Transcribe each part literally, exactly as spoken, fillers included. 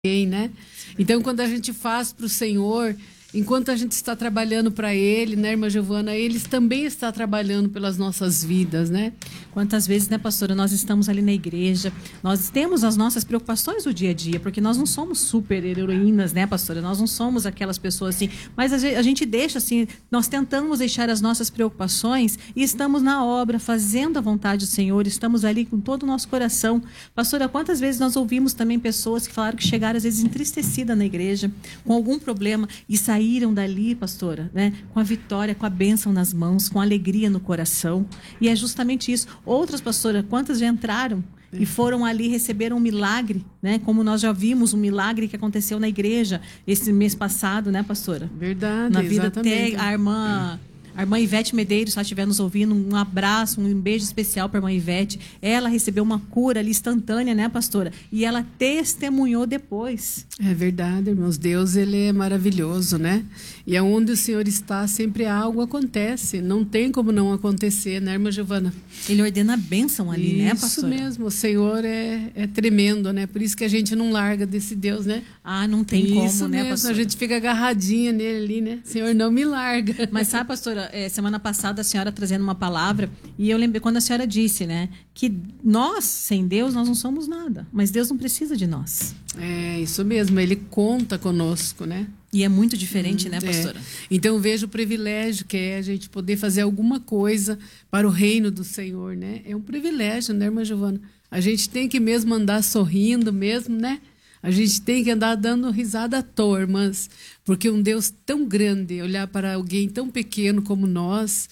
né? Então, quando a gente faz para o Senhor, enquanto a gente está trabalhando para Ele, né, irmã Giovana, Ele também está trabalhando pelas nossas vidas, né? Quantas vezes, né, pastora, nós estamos ali na igreja, nós temos as nossas preocupações do dia a dia, porque nós não somos super heroínas, né, pastora? Nós não somos aquelas pessoas assim, mas a gente deixa assim, nós tentamos deixar as nossas preocupações e estamos na obra, fazendo a vontade do Senhor, estamos ali com todo o nosso coração. Pastora, quantas vezes nós ouvimos também pessoas que falaram que chegaram às vezes entristecidas na igreja, com algum problema e saíram dali, pastora, né, com a vitória, com a bênção nas mãos, com a alegria no coração, e é justamente isso. Outras, pastora, quantas já entraram e foram ali, receberam um milagre, né? Como nós já vimos um milagre que aconteceu na igreja esse mês passado, né, pastora? Verdade, na vida exatamente. Até a irmã... A irmã Ivete Medeiros, se ela estiver nos ouvindo, um abraço, um beijo especial para a irmã Ivete. Ela recebeu uma cura ali instantânea, né, pastora? E ela testemunhou depois. É verdade, irmãos. Deus, Ele é maravilhoso, né? E aonde o Senhor está, sempre algo acontece. Não tem como não acontecer, né, irmã Giovana? Ele ordena a bênção ali, isso né, pastora? Isso mesmo. O Senhor é, é tremendo, né? Por isso que a gente não larga desse Deus, né? Ah, não tem isso como, mesmo, né, pastora? A gente fica agarradinha nele ali, né? Senhor, não me larga. Mas sabe, pastora, é, semana passada a senhora trazendo uma palavra, e eu lembrei quando a senhora disse, né, que nós, sem Deus, nós não somos nada, mas Deus não precisa de nós. É, isso mesmo, Ele conta conosco, né? E é muito diferente, hum, né, pastora? É. Então, eu vejo o privilégio que é a gente poder fazer alguma coisa para o reino do Senhor, né? É um privilégio, né, irmã Giovana? A gente tem que mesmo andar sorrindo mesmo, né? A gente tem que andar dando risada à toa, irmãs, porque um Deus tão grande, olhar para alguém tão pequeno como nós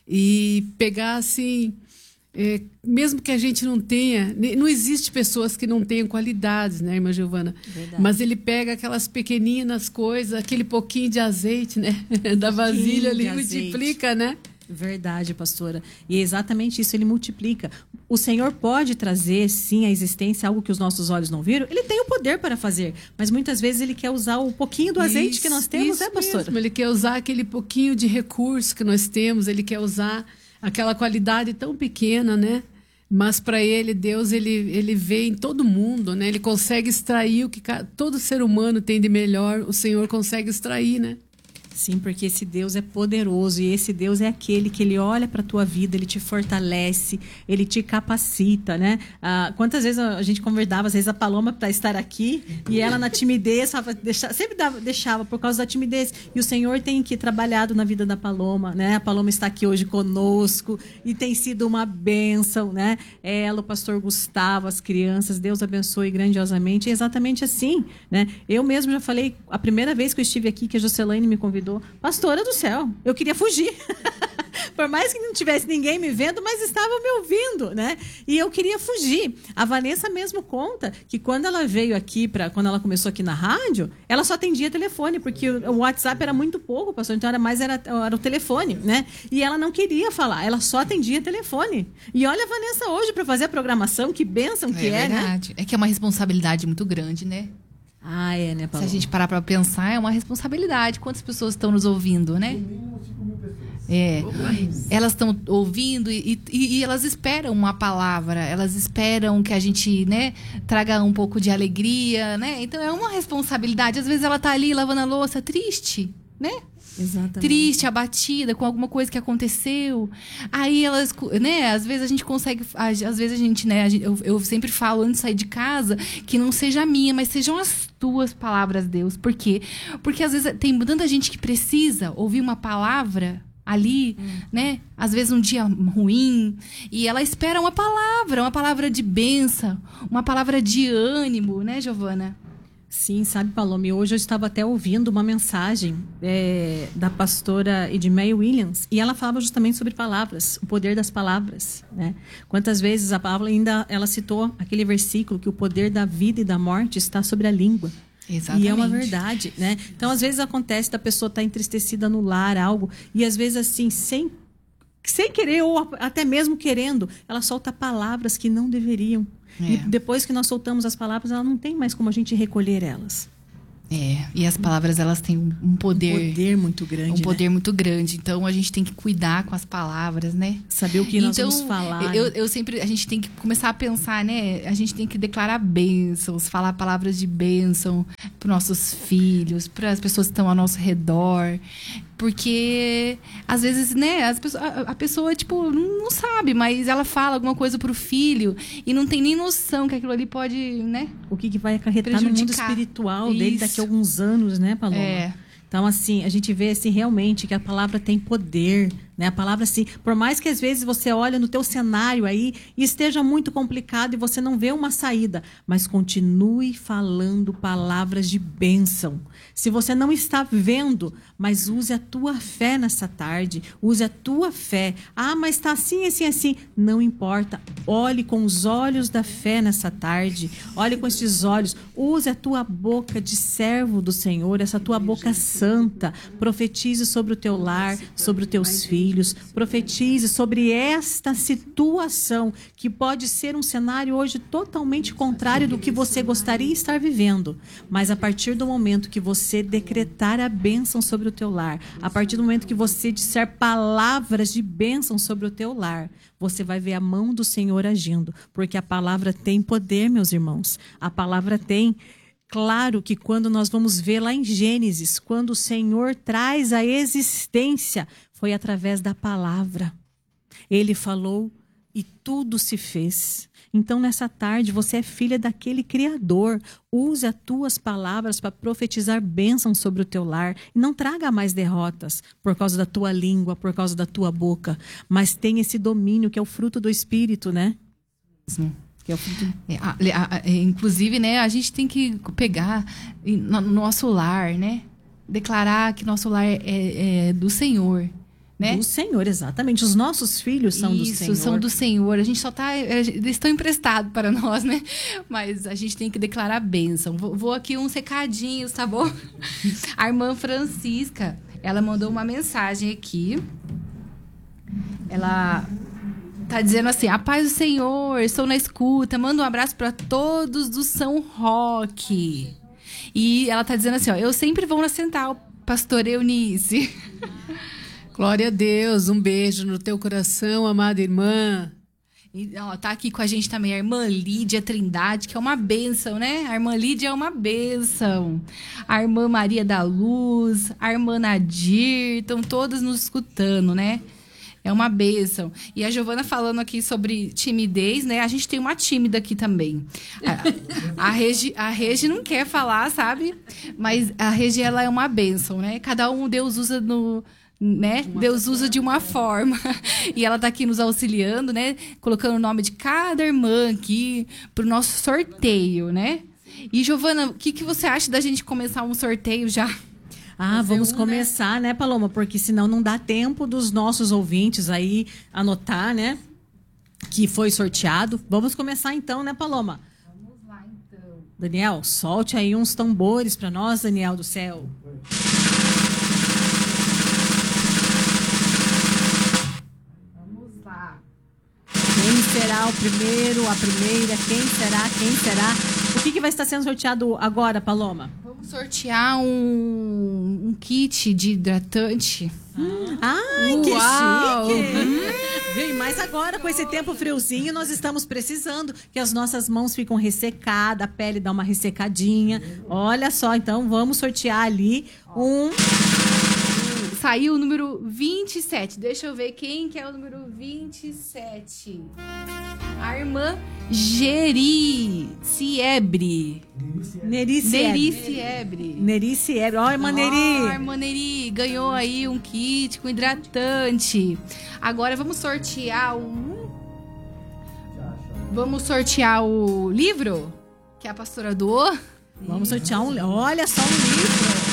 e pegar assim, é, mesmo que a gente não tenha, não existe pessoas que não tenham qualidades, né, irmã Giovana? Verdade. Mas ele pega aquelas pequeninas coisas, aquele pouquinho de azeite, né, da vasilha ali, multiplica, né? Verdade, pastora. E é exatamente isso, ele multiplica. O Senhor pode trazer, sim, à existência algo que os nossos olhos não viram. Ele tem o poder para fazer, mas muitas vezes ele quer usar o pouquinho do azeite isso, que nós temos, né, pastora? Mesmo. Ele quer usar aquele pouquinho de recurso que nós temos, ele quer usar aquela qualidade tão pequena, né? Mas para ele, Deus, ele, ele vê em todo mundo, né? Ele consegue extrair o que todo ser humano tem de melhor, o Senhor consegue extrair, né? Sim, porque esse Deus é poderoso e esse Deus é aquele que ele olha para a tua vida, ele te fortalece, ele te capacita, né? Ah, quantas vezes a gente convidava, às vezes, a Paloma para estar aqui e ela na timidez, deixava, sempre dava, deixava por causa da timidez. E o Senhor tem que trabalhado na vida da Paloma, né? A Paloma está aqui hoje conosco e tem sido uma bênção, né? Ela, o pastor Gustavo, as crianças, Deus abençoe grandiosamente. É exatamente assim, né? Eu mesmo já falei, a primeira vez que eu estive aqui, que a Jocelaine me convidou, pastora do céu, eu queria fugir. Por mais que não tivesse ninguém me vendo, mas estava me ouvindo, né? E eu queria fugir. A Vanessa mesmo conta que quando ela veio aqui, pra, quando ela começou aqui na rádio, ela só atendia telefone, porque o WhatsApp era muito pouco, pastor, então era mais era, era o telefone, né? E ela não queria falar, ela só atendia telefone. E olha a Vanessa hoje para fazer a programação, que bênção que é, é verdade. Né? É que é uma responsabilidade muito grande, né? Ah, é, né, Paulo? Se a gente parar para pensar, é uma responsabilidade. Quantas pessoas estão nos ouvindo, né? É, elas estão ouvindo e, e, e elas esperam uma palavra, elas esperam que a gente, né, traga um pouco de alegria, né? Então é uma responsabilidade. Às vezes ela tá ali lavando a louça, triste, né? Exatamente. Triste, abatida com alguma coisa que aconteceu. Aí elas, né, às vezes a gente consegue, às vezes a gente, né, eu, eu sempre falo antes de sair de casa que não seja a minha, mas sejam as tuas palavras, Deus. Por quê? Porque às vezes tem tanta gente que precisa ouvir uma palavra ali, hum. né? Às vezes um dia ruim, e ela espera uma palavra, uma palavra de bênção, uma palavra de ânimo, né, Giovana? Sim, sabe, Paloma, hoje eu estava até ouvindo uma mensagem é, da pastora Edmei Williams, e ela falava justamente sobre palavras, o poder das palavras, né? Quantas vezes a palavra ainda, ela citou aquele versículo que o poder da vida e da morte está sobre a língua. Exatamente. E é uma verdade, né? Então, às vezes acontece da pessoa estar entristecida no lar, algo, e às vezes assim, sem, sem querer ou até mesmo querendo, ela solta palavras que não deveriam. É. E depois que nós soltamos as palavras, ela não tem mais como a gente recolher elas. É, e as palavras, elas têm um poder... Um poder muito grande, Um poder né? muito grande. Então, a gente tem que cuidar com as palavras, né? Saber o que nós então, vamos falar. Eu, né? eu sempre... A gente tem que começar a pensar, né? A gente tem que declarar bênçãos, falar palavras de bênção para nossos filhos, para as pessoas que estão ao nosso redor. Porque, às vezes, né? As pessoas, a, a pessoa, tipo, não, não sabe, mas ela fala alguma coisa pro filho e não tem nem noção que aquilo ali pode, né? O que, que vai acarretar no mundo Prejudicar. espiritual dele daqui Isso. a alguns anos, né, Paloma? É. Então, assim, a gente vê assim, realmente que a palavra tem poder, né? A palavra, assim, por mais que às vezes você olha no teu cenário aí e esteja muito complicado e você não vê uma saída, mas continue falando palavras de bênção. Se você não está vendo, mas use a tua fé nessa tarde, use a tua fé. Ah, mas está assim, assim, assim. Não importa. Olhe com os olhos da fé nessa tarde. Olhe com esses olhos. Use a tua boca de servo do Senhor, essa tua boca santa. Profetize sobre o teu lar, sobre os teus filhos. Profetize sobre esta situação que pode ser um cenário hoje totalmente contrário do que você gostaria de estar vivendo. Mas a partir do momento que você decretar a bênção sobre o teu lar, a partir do momento que você disser palavras de bênção sobre o teu lar, você vai ver a mão do Senhor agindo, porque a palavra tem poder, meus irmãos. A palavra tem. Claro que quando nós vamos ver lá em Gênesis, quando o Senhor traz a existência, foi através da palavra. Ele falou e tudo se fez. Então, nessa tarde, você é filha daquele Criador. Use as tuas palavras para profetizar bênção sobre o teu lar. E não traga mais derrotas por causa da tua língua, por causa da tua boca. Mas tenha esse domínio que é o fruto do Espírito, né? Sim. Que é o fruto... É, a- a- a- inclusive, né, a gente tem que pegar em- no no nosso lar, né? Declarar que nosso lar é, é do Senhor, né? do Senhor, exatamente. Os nossos filhos são do Isso, Senhor. são do Senhor. A gente só tá... Eles estão emprestados para nós, né? Mas a gente tem que declarar bênção. Vou, vou aqui uns recadinhos, tá bom? A irmã Francisca, ela mandou uma mensagem aqui. Ela... tá dizendo assim: a paz do Senhor, estou na escuta, manda um abraço para todos do São Roque. E ela tá dizendo assim, ó: eu sempre vou na Central, pastor Eunice. Glória a Deus, um beijo no teu coração, amada irmã. E, ó, tá aqui com a gente também a irmã Lídia Trindade, que é uma bênção, né? A irmã Lídia é uma bênção. A irmã Maria da Luz, a irmã Nadir, estão todas nos escutando, né? É uma bênção. E a Giovana falando aqui sobre timidez, né? A gente tem uma tímida aqui também. A, a, Regi, a Regi não quer falar, sabe? Mas a Regi, ela é uma bênção, né? Cada um Deus usa no... né? Deus usa de uma forma. E ela tá aqui nos auxiliando, né? Colocando o nome de cada irmã aqui pro nosso sorteio, né? E, Giovana, o que, que você acha da gente começar um sorteio já? Ah, Fazer vamos um, começar, né? né, Paloma? Porque senão não dá tempo dos nossos ouvintes aí anotar, né? Que foi sorteado. Vamos começar então, né, Paloma? Vamos lá, então. Daniel, solte aí uns tambores para nós, Daniel do céu. Vamos lá. Quem será o primeiro, a primeira? Quem será? Quem será? O que, que vai estar sendo sorteado agora, Paloma? Vamos sortear um, um kit de hidratante. Ai, que Uau! chique! Viu? E mais agora, com esse tempo friozinho, nós estamos precisando que as nossas mãos ficam ressecadas, a pele dá uma ressecadinha. Olha só, então vamos sortear ali um... Saiu o número vinte e sete. Deixa eu ver quem que é o número vinte e sete. A irmã Geri Ciebre. Neri Neri Ciebre. Ciebre. Neri Ciebre. Ó, irmã Ó, Neri. irmã Neri ganhou aí um kit com hidratante. Agora vamos sortear um... Vamos sortear o livro que a pastora doou. Vamos sortear um... Olha só um livro.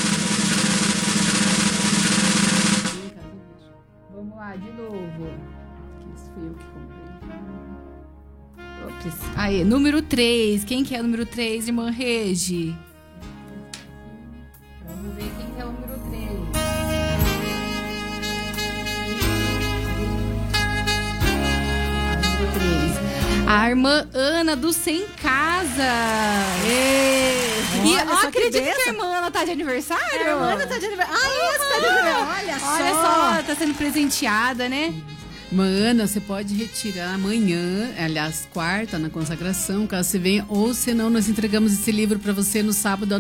Vamos lá, de novo. Isso fui eu que comprei. Ops. Aí, número três. Quem que é o número três, irmã Regi? Vamos ver quem que é o número três. A número três. A irmã Ana do Sem Casa. E Olha ó, só que acredita que, benção. a irmã Ana tá de aniversário? A irmã Ana tá de aniversário. Ah, essa tá de aniversário. Olha só. Olha só, tá sendo presenteada, né? Mana, você pode retirar amanhã, aliás, quarta, na consagração, caso você venha, ou senão nós entregamos esse livro para você no sábado à